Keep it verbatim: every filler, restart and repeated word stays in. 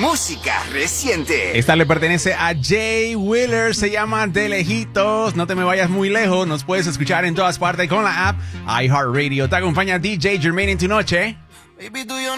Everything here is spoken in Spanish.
música reciente. Esta le pertenece a Jay Wheeler, se llama De Lejitos. No te me vayas muy lejos, nos puedes escuchar en todas partes con la app iHeartRadio. Te acompaña D J Jermaine en tu noche. Baby, do you